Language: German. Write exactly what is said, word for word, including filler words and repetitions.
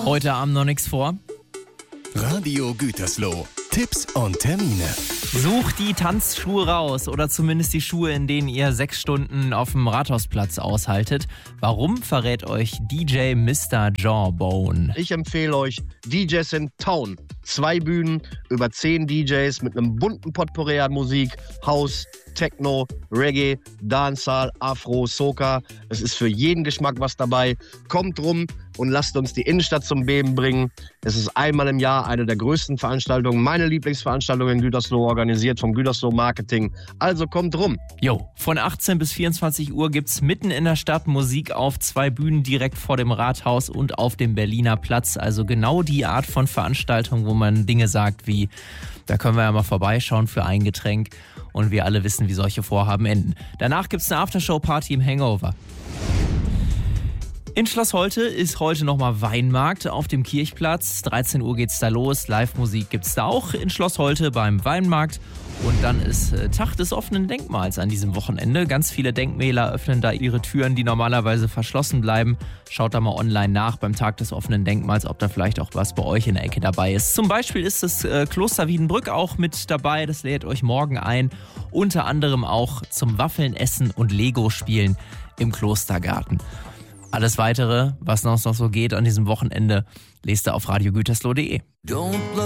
Heute Abend noch nichts vor. Radio Gütersloh. Tipps und Termine. Sucht die Tanzschuhe raus oder zumindest die Schuhe, in denen ihr sechs Stunden auf dem Rathausplatz aushaltet. Warum, verrät euch D J Mister Jawbone. Ich empfehle euch D Js in Town. Zwei Bühnen, über zehn D Js mit einem bunten Potpourri an Musik, House, Techno, Reggae, Dancehall, Afro, Soca. Es ist für jeden Geschmack was dabei. Kommt rum und lasst uns die Innenstadt zum Beben bringen. Es ist einmal im Jahr eine der größten Veranstaltungen, meine Lieblingsveranstaltung in Gütersloh, organisiert vom Gütersloh Marketing. Also kommt rum. Jo, von achtzehn bis vierundzwanzig Uhr gibt's mitten in der Stadt Musik auf zwei Bühnen direkt vor dem Rathaus und auf dem Berliner Platz. Also genau die Art von Veranstaltung, wo man Dinge sagt wie, da können wir ja mal vorbeischauen für ein Getränk, und wir alle wissen, wie solche Vorhaben enden. Danach gibt's eine Aftershow-Party im Hangover. In Schloss Holte ist heute nochmal Weinmarkt auf dem Kirchplatz. dreizehn Uhr geht's da los. Live-Musik gibt's da auch in Schloss Holte beim Weinmarkt. Und dann ist äh, Tag des offenen Denkmals an diesem Wochenende. Ganz viele Denkmäler öffnen da ihre Türen, die normalerweise verschlossen bleiben. Schaut da mal online nach beim Tag des offenen Denkmals, ob da vielleicht auch was bei euch in der Ecke dabei ist. Zum Beispiel ist das äh, Kloster Wiedenbrück auch mit dabei. Das lädt euch morgen ein. Unter anderem auch zum Waffeln essen und Lego spielen im Klostergarten. Alles Weitere, was noch so geht an diesem Wochenende, lest ihr auf radio gütersloh punkt de.